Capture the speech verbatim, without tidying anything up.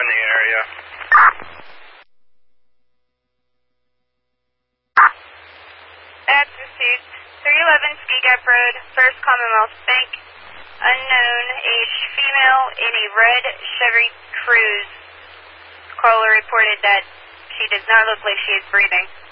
in the area. That's received. three eleven Ski Gap Road, First Commonwealth Bank. Unknown age female in a red Chevy Cruze. Caller reported that she does not look like she is breathing.